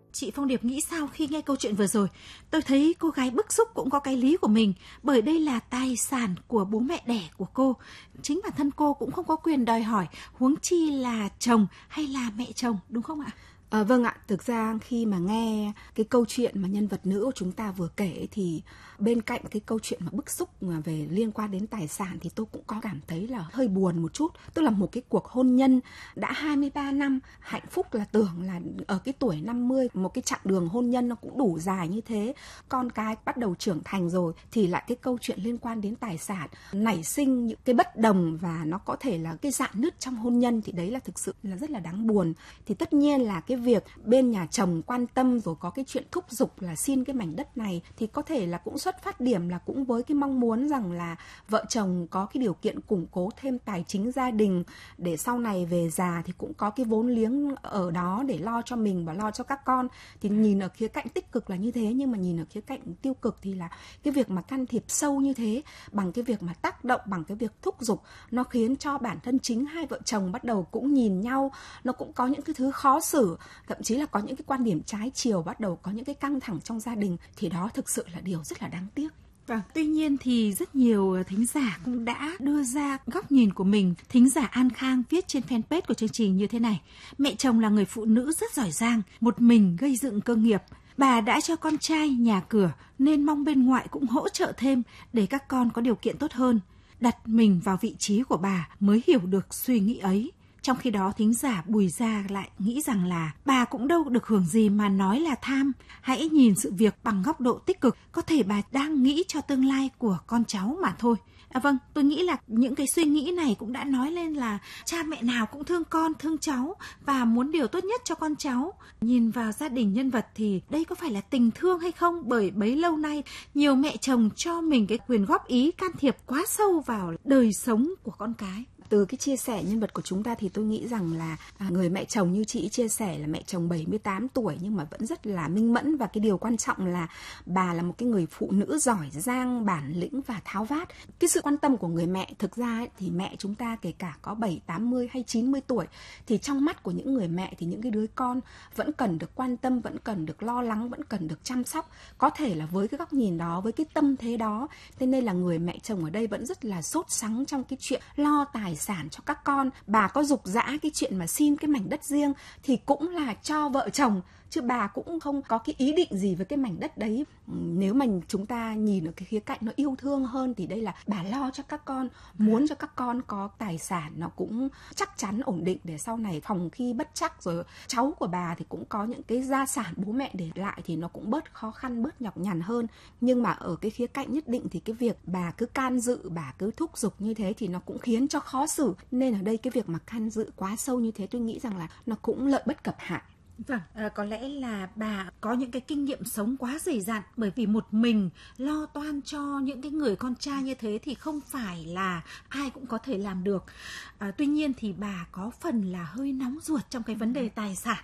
Chị Phong Điệp nghĩ sao khi nghe câu chuyện vừa rồi? Tôi thấy cô gái bức xúc cũng có cái lý của mình, bởi đây là tài sản của bố mẹ đẻ của cô. Chính bản thân cô cũng không có quyền đòi hỏi, huống chi là chồng hay là mẹ chồng, đúng không ạ? Vâng ạ, thực ra khi mà nghe cái câu chuyện mà nhân vật nữ của chúng ta vừa kể thì bên cạnh cái câu chuyện mà bức xúc mà về liên quan đến tài sản thì tôi cũng có cảm thấy là hơi buồn một chút. Tức là một cái cuộc hôn nhân đã 23 năm hạnh phúc, là tưởng là ở cái tuổi 50, một cái chặng đường hôn nhân nó cũng đủ dài như thế. Con cái bắt đầu trưởng thành rồi thì lại cái câu chuyện liên quan đến tài sản nảy sinh những cái bất đồng và nó có thể là cái rạn nứt trong hôn nhân, thì đấy là thực sự là rất là đáng buồn. Thì tất nhiên là cái việc bên nhà chồng quan tâm rồi có cái chuyện thúc giục là xin cái mảnh đất này thì có thể là cũng xuất phát điểm là cũng với cái mong muốn rằng là vợ chồng có cái điều kiện củng cố thêm tài chính gia đình để sau này về già thì cũng có cái vốn liếng ở đó để lo cho mình và lo cho các con. Thì nhìn ở khía cạnh tích cực là như thế, nhưng mà nhìn ở khía cạnh tiêu cực thì là cái việc mà can thiệp sâu như thế bằng cái việc mà tác động, bằng cái việc thúc giục, nó khiến cho bản thân chính hai vợ chồng bắt đầu cũng nhìn nhau, nó cũng có những cái thứ khó xử, thậm chí là có những cái quan điểm trái chiều, bắt đầu có những cái căng thẳng trong gia đình, thì đó thực sự là điều rất là đáng tiếc. Vâng, tuy nhiên thì rất nhiều thính giả cũng đã đưa ra góc nhìn của mình. Thính giả An Khang viết trên fanpage của chương trình như thế này: mẹ chồng là người phụ nữ rất giỏi giang, một mình gây dựng cơ nghiệp. Bà đã cho con trai nhà cửa nên mong bên ngoại cũng hỗ trợ thêm để các con có điều kiện tốt hơn. Đặt mình vào vị trí của bà mới hiểu được suy nghĩ ấy. Trong khi đó, thính giả Bùi Gia lại nghĩ rằng là bà cũng đâu được hưởng gì mà nói là tham. Hãy nhìn sự việc bằng góc độ tích cực, có thể bà đang nghĩ cho tương lai của con cháu mà thôi. Vâng, tôi nghĩ là những cái suy nghĩ này cũng đã nói lên là cha mẹ nào cũng thương con, thương cháu và muốn điều tốt nhất cho con cháu. Nhìn vào gia đình nhân vật thì đây có phải là tình thương hay không? Bởi bấy lâu nay, nhiều mẹ chồng cho mình cái quyền góp ý, can thiệp quá sâu vào đời sống của con cái. Từ cái chia sẻ nhân vật của chúng ta thì tôi nghĩ rằng là người mẹ chồng như chị chia sẻ là mẹ chồng 78 tuổi nhưng mà vẫn rất là minh mẫn, và cái điều quan trọng là bà là một cái người phụ nữ giỏi giang, bản lĩnh và tháo vát. Cái sự quan tâm của người mẹ, thực ra ấy, thì mẹ chúng ta kể cả có 7, 80 hay 90 tuổi thì trong mắt của những người mẹ thì những cái đứa con vẫn cần được quan tâm, vẫn cần được lo lắng, vẫn cần được chăm sóc. Có thể là với cái góc nhìn đó, với cái tâm thế đó, thế nên là người mẹ chồng ở đây vẫn rất là sốt sắng trong cái chuyện lo tài sản cho các con. Bà có giục giã cái chuyện mà xin cái mảnh đất riêng thì cũng là cho vợ chồng, chứ bà cũng không có cái ý định gì với cái mảnh đất đấy. Nếu mà chúng ta nhìn ở cái khía cạnh nó yêu thương hơn thì đây là bà lo cho các con, muốn cho các con có tài sản nó cũng chắc chắn ổn định để sau này phòng khi bất trắc rồi cháu của bà thì cũng có những cái gia sản bố mẹ để lại thì nó cũng bớt khó khăn, bớt nhọc nhằn hơn. Nhưng mà ở cái khía cạnh nhất định thì cái việc bà cứ can dự, bà cứ thúc giục như thế thì nó cũng khiến cho khó xử. Nên ở đây cái việc mà can dự quá sâu như thế tôi nghĩ rằng là nó cũng lợi bất cập hại. Vâng, có lẽ là bà có những cái kinh nghiệm sống quá dày dặn, bởi vì một mình lo toan cho những cái người con trai như thế thì không phải là ai cũng có thể làm được. Tuy nhiên thì bà có phần là hơi nóng ruột trong cái vấn đề tài sản.